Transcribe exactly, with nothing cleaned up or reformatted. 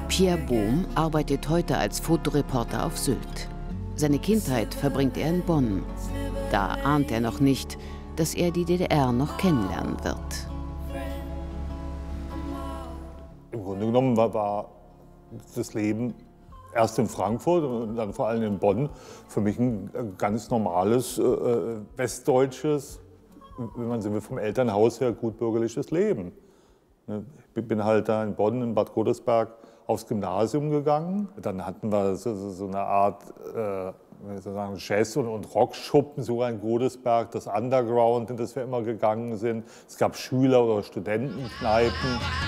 Pierre Bohm arbeitet heute als Fotoreporter auf Sylt. Seine Kindheit verbringt er in Bonn. Da ahnt er noch nicht, dass er die D D R noch kennenlernen wird. Im Grunde genommen war, war das Leben erst in Frankfurt und dann vor allem in Bonn für mich ein ganz normales äh, westdeutsches, wenn man so will, vom Elternhaus her gut bürgerliches Leben. Ich bin halt da in Bonn, in Bad Godesberg, aufs Gymnasium gegangen. Dann hatten wir so, so eine Art äh, sagen, Jazz- und, und Rockschuppen, sogar in Godesberg, das Underground, in das wir immer gegangen sind. Es gab Schüler- oder Studentenkneipen.